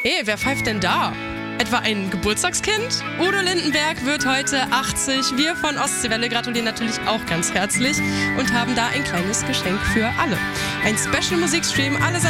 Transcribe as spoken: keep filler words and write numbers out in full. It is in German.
Hey, wer pfeift denn da? Etwa ein Geburtstagskind? Udo Lindenberg wird heute achtzig. Wir von Ostseewelle gratulieren natürlich auch ganz herzlich und haben da ein kleines Geschenk für alle. Ein Special-Musikstream, alle